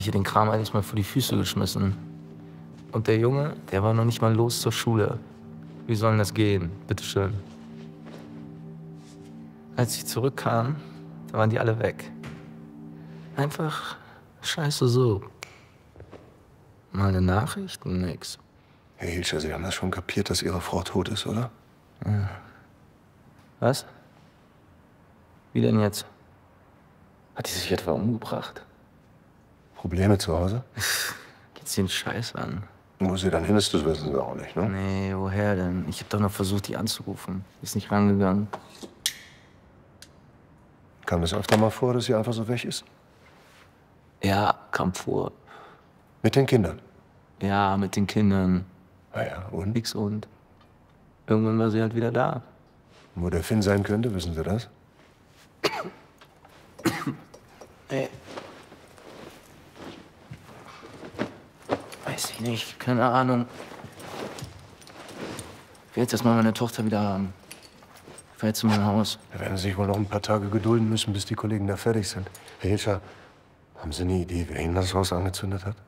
Ich hätte den Kram eigentlich mal vor die Füße geschmissen. Und der Junge, der war noch nicht mal los zur Schule. Wie soll denn das gehen? Bitteschön. Als ich zurückkam, da waren die alle weg. Einfach scheiße so. Mal eine Nachricht, nix. Herr Hilscher, Sie haben das schon kapiert, dass Ihre Frau tot ist, oder? Ja. Was? Wie denn jetzt? Hat die sich etwa umgebracht? Probleme zu Hause? Geht's den Scheiß an? Wo sie dann hin ist, das wissen Sie auch nicht, ne? Nee, woher denn? Ich hab doch noch versucht, die anzurufen. Ist nicht rangegangen. Kam das öfter mal vor, dass sie einfach so weg ist? Ja, kam vor. Mit den Kindern? Ja, mit den Kindern. Naja, und? Nix und. Irgendwann war sie halt wieder da. Wo der Finn sein könnte, wissen Sie das? Ey. Weiß ich nicht, keine Ahnung. Ich will jetzt erst mal meine Tochter wieder haben. Ich fahr jetzt zu meinem Haus. Da werden Sie sich wohl noch ein paar Tage gedulden müssen, bis die Kollegen da fertig sind. Herr Hilscher, haben Sie eine Idee, wer Ihnen das Haus angezündet hat?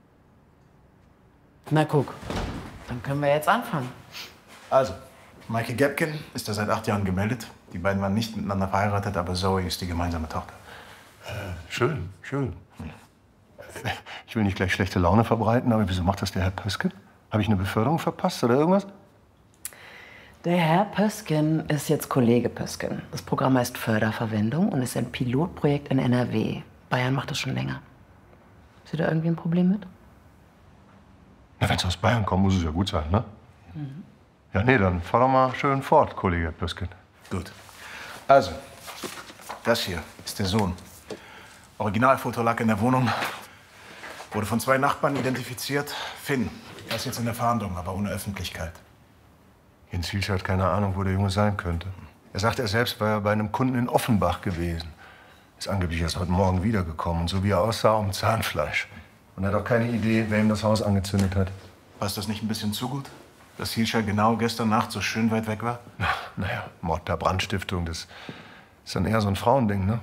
Na guck, dann können wir jetzt anfangen. Also, Maike Gebken ist da seit 8 Jahren gemeldet. Die beiden waren nicht miteinander verheiratet, aber Zoe ist die gemeinsame Tochter. Schön, schön. Ich will nicht gleich schlechte Laune verbreiten, aber wieso macht das der Herr Pösken? Habe ich eine Beförderung verpasst oder irgendwas? Der Herr Pösken ist jetzt Kollege Pösken. Das Programm heißt Förderverwendung und ist ein Pilotprojekt in NRW. Bayern macht das schon länger. Ist da irgendwie ein Problem mit? Na, wenn es aus Bayern kommt, muss es ja gut sein, ne? Mhm. Ja, nee, dann fahr doch mal schön fort, Kollege Pösken. Gut. Also, das hier ist der Sohn. Originalfoto lag in der Wohnung. Wurde von 2 Nachbarn identifiziert. Finn. Er ist jetzt in der Fahndung, aber ohne Öffentlichkeit. Jens Hilscher hat keine Ahnung, wo der Junge sein könnte. Er sagt, er selbst war bei einem Kunden in Offenbach gewesen. Ist angeblich erst heute Morgen wiedergekommen. Und so wie er aussah, um Zahnfleisch. Und er hat auch keine Idee, wer ihm das Haus angezündet hat. Passt das nicht ein bisschen zu gut? Dass Hilscher genau gestern Nacht so schön weit weg war? Naja, Mord per Brandstiftung, das ist dann eher so ein Frauending, ne?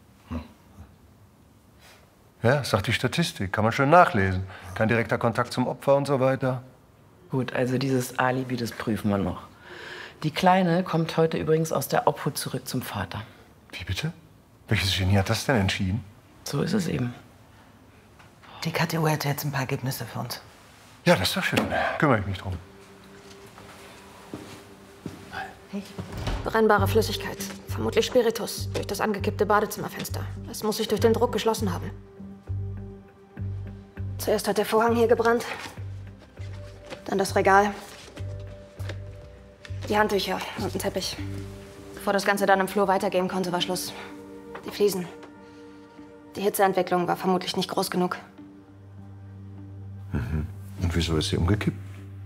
Ja, sagt die Statistik, kann man schön nachlesen. Kein direkter Kontakt zum Opfer und so weiter. Gut, also dieses Alibi, das prüfen wir noch. Die Kleine kommt heute übrigens aus der Obhut zurück zum Vater. Wie bitte? Welches Genie hat das denn entschieden? So ist es eben. Die KTU hätte jetzt ein paar Ergebnisse für uns. Ja, das ist doch schön. Kümmere ich mich drum. Brennbare Flüssigkeit. Vermutlich Spiritus. Durch das angekippte Badezimmerfenster. Es muss sich durch den Druck geschlossen haben. Zuerst hat der Vorhang hier gebrannt. Dann das Regal. Die Handtücher und ein Teppich. Bevor das Ganze dann im Flur weitergehen konnte, war Schluss. Die Fliesen. Die Hitzeentwicklung war vermutlich nicht groß genug. Mhm. Und wieso ist sie umgekippt?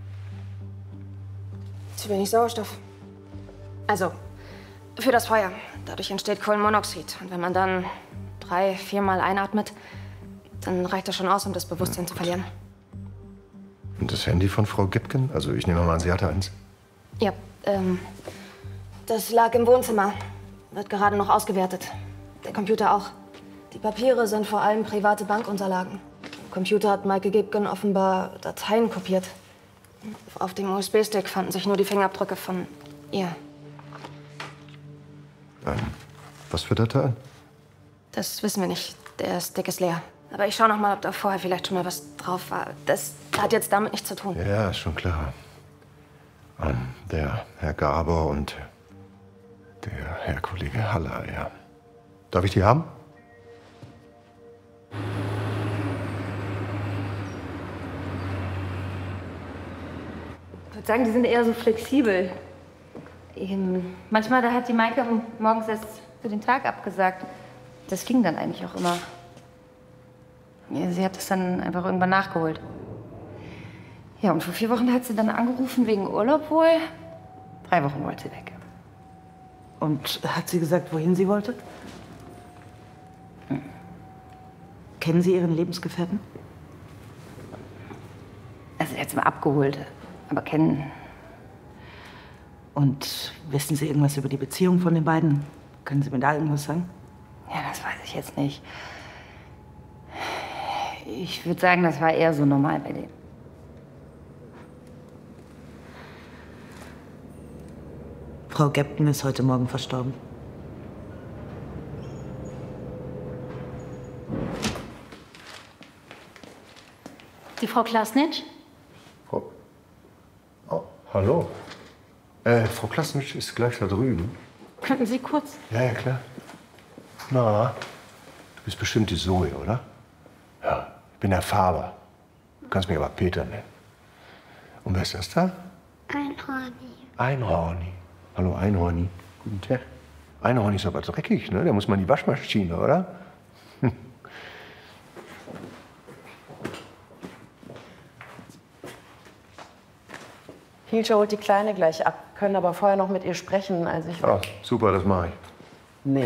Zu wenig Sauerstoff. Also, für das Feuer. Dadurch entsteht Kohlenmonoxid. Und wenn man dann 3-, 4-mal einatmet, dann reicht das schon aus, um das Bewusstsein zu verlieren. Und das Handy von Frau Gebken? Also ich nehme mal an, sie hatte eins. Ja, das lag im Wohnzimmer. Wird gerade noch ausgewertet. Der Computer auch. Die Papiere sind vor allem private Bankunterlagen. Im Computer hat Maike Gebken offenbar Dateien kopiert. Auf dem USB-Stick fanden sich nur die Fingerabdrücke von ihr. Was für Dateien? Das wissen wir nicht. Der Stick ist leer. Aber ich schaue noch mal, ob da vorher vielleicht schon mal was drauf war. Das hat jetzt damit nichts zu tun. Ja, ist schon klar. Der Herr Gaber und der Herr Kollege Haller, ja. Darf ich die haben? Ich würde sagen, die sind eher so flexibel. Manchmal da hat die Maike morgens erst für den Tag abgesagt. Das ging dann eigentlich auch immer. Ja, sie hat das dann einfach irgendwann nachgeholt. Ja, und vor 4 Wochen hat sie dann angerufen wegen Urlaub wohl. 3 Wochen wollte sie weg. Und hat sie gesagt, wohin sie wollte? Kennen Sie Ihren Lebensgefährten? Also jetzt mal abgeholt, aber kennen. Und wissen Sie irgendwas über die Beziehung von den beiden? Können Sie mir da irgendwas sagen? Ja, das weiß ich jetzt nicht. Ich würde sagen, das war eher so normal bei denen. Frau Gepken ist heute Morgen verstorben. Die Frau Klasnitsch? Oh, hallo. Frau Klasnitsch ist gleich da drüben. Könnten Sie kurz? Ja, klar. Na, du bist bestimmt die Zoe, oder? Ja, ich bin der Faber. Du kannst mich aber Peter nennen. Und wer ist das da? Einhorni. Einhorni. Hallo, Einhorni. Guten Tag. Einhorni ist aber dreckig, ne? Der muss mal in die Waschmaschine, oder? Hilscher holt die Kleine gleich ab, können aber vorher noch mit ihr sprechen. Also ich... Ah, super, das mache ich. Nee.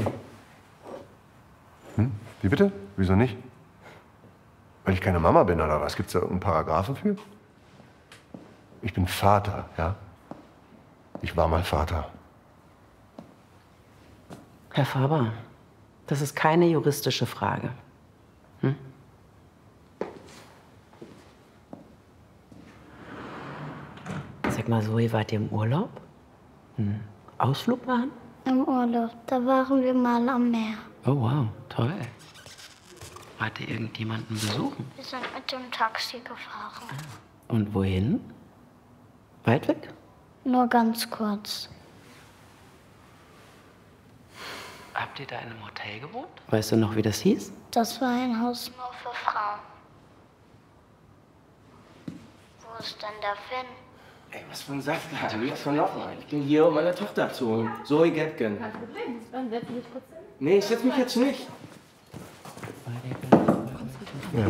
Wie bitte? Wieso nicht? Weil ich keine Mama bin, oder was? Gibt's da irgendeinen Paragraphen für? Ich bin Vater, ja? Ich war mal Vater. Herr Faber, das ist keine juristische Frage. Sag mal, Zoe, wart ihr im Urlaub? Ausflug machen? Im Urlaub, da waren wir mal am Meer. Oh, wow, toll. Wart ihr irgendjemanden besuchen? Wir sind mit dem Taxi gefahren. Und wohin? Weit weg? Nur ganz kurz. Habt ihr da in einem Hotel gewohnt? Weißt du noch, wie das hieß? Das war ein Haus nur für Frauen. Wo ist denn der Finn? Ey, was für ein Saft, Alter. Was für ein Laufen, Alter. Ich bin hier, um meine Tochter abzuholen. Zoe Gepken. Kein Problem. Dann setz dich kurz hin. Nee, ich setz mich jetzt nicht. Ja,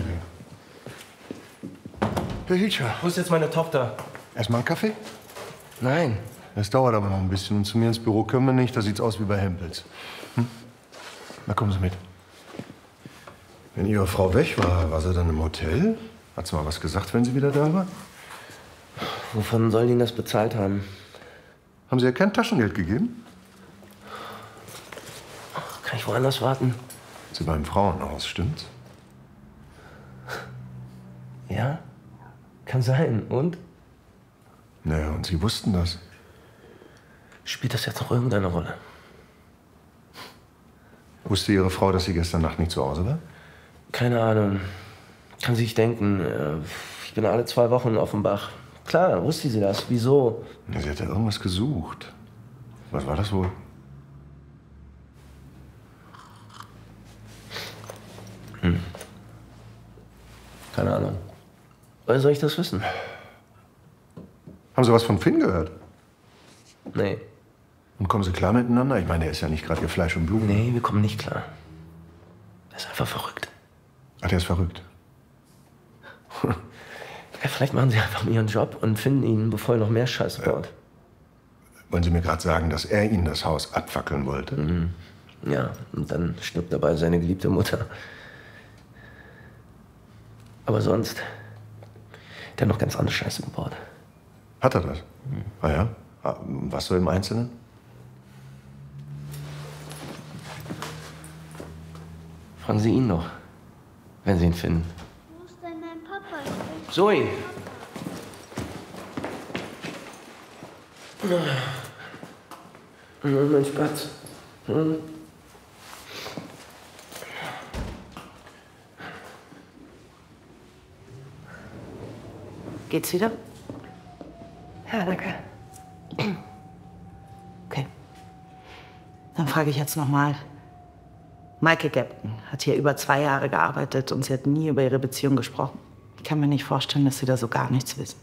Herr Hilscher, Wo ist jetzt meine Tochter? erstmal einen Kaffee? Nein. Das dauert aber noch ein bisschen. Und zu mir ins Büro können wir nicht. Da sieht's aus wie bei Hempels. Na, kommen Sie mit. Wenn Ihre Frau weg war, war sie dann im Hotel? Hat sie mal was gesagt, wenn sie wieder da war? Wovon soll Ihnen das bezahlt haben? Haben Sie ihr kein Taschengeld gegeben? Kann ich woanders warten? Sie beim Frauenhaus, stimmt's? Ja? Kann sein. Und? Naja, und Sie wussten das. Spielt das jetzt noch irgendeine Rolle? Wusste Ihre Frau, dass sie gestern Nacht nicht zu Hause war? Keine Ahnung. Kann sich denken. Ich bin alle 2 Wochen auf dem Bach. Klar, wusste sie das. Wieso? Ja, sie hat ja irgendwas gesucht. Was war das wohl? Keine Ahnung. Woher soll ich das wissen? Haben Sie was von Finn gehört? Nee. Und kommen Sie klar miteinander? Ich meine, der ist ja nicht gerade Ihr Fleisch und Blut. Nee, wir kommen nicht klar. Er ist einfach verrückt. Ach, der ist verrückt. Ja, vielleicht machen sie einfach ihren Job und finden ihn, bevor er noch mehr Scheiße baut. Wollen Sie mir gerade sagen, dass er Ihnen das Haus abfackeln wollte? Ja, und dann stirbt dabei seine geliebte Mutter. Aber sonst, der hat noch ganz andere Scheiße gebaut. Hat er das? Ah ja? Was so im Einzelnen? Fragen Sie ihn noch, wenn Sie ihn finden. Wo ist denn dein Papa? Ich bin Zoe! Mein Spatz. Geht's wieder? Ja, danke. Okay. Dann frage ich jetzt noch mal. Maike Gepken hat hier über 2 Jahre gearbeitet und sie hat nie über ihre Beziehung gesprochen. Ich kann mir nicht vorstellen, dass Sie da so gar nichts wissen.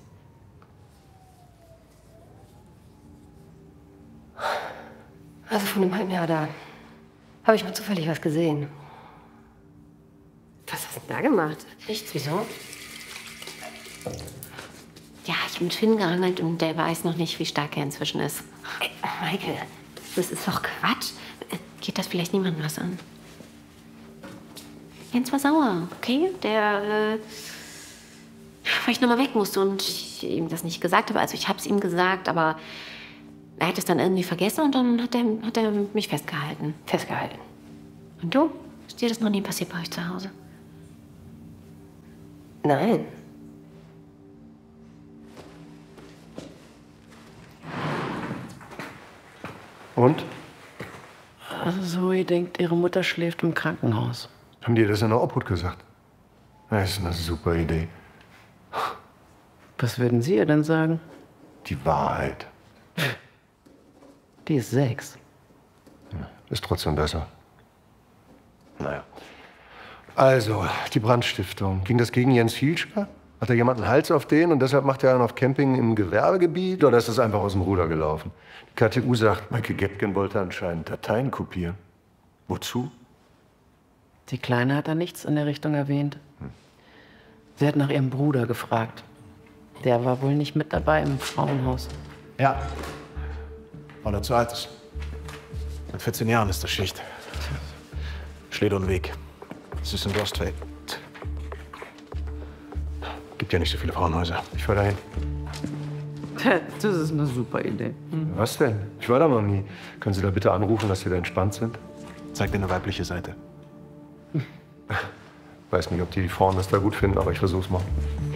Also vor einem halben Jahr da habe ich mal zufällig was gesehen. Was hast du denn da gemacht? Nichts, wieso? Ja, ich bin mit Finn gehandelt und der weiß noch nicht, wie stark er inzwischen ist. Michael, Das ist doch Quatsch. Geht das vielleicht niemandem was an? Jens war sauer, okay? Weil ich nochmal weg musste und ich ihm das nicht gesagt habe. Also ich habe es ihm gesagt, aber er hat es dann irgendwie vergessen und dann hat er mich festgehalten. festgehalten. Und du? Ist dir das noch nie passiert bei euch zu Hause? Nein. Und? Also Zoe denkt, ihre Mutter schläft im Krankenhaus. Haben die das in der Obhut gesagt? Das ist eine super Idee. Was würden Sie ihr denn sagen? Die Wahrheit. Die ist 6. Ist trotzdem besser. Naja. Also, die Brandstiftung. Ging das gegen Jens Hielscher? Hat da jemand einen Hals auf den und deshalb macht er einen auf Camping im Gewerbegebiet? Oder ist das einfach aus dem Ruder gelaufen? Die KTU sagt, Michael Gebgen wollte anscheinend Dateien kopieren. Wozu? Die Kleine hat da nichts in der Richtung erwähnt. Sie hat nach ihrem Bruder gefragt. Der war wohl nicht mit dabei im Frauenhaus. Ja. Weil er zu alt ist. Mit 14 Jahren ist das Schicht. Steht ohne Weg. Es ist ein Lost Fate. Gibt ja nicht so viele Frauenhäuser. Ich fahr dahin. Das ist eine super Idee. Was denn? Ich war da noch nie. Können Sie da bitte anrufen, dass Sie da entspannt sind? Zeig dir eine weibliche Seite. Weiß nicht, ob die Frauen das da gut finden, aber ich versuch's mal.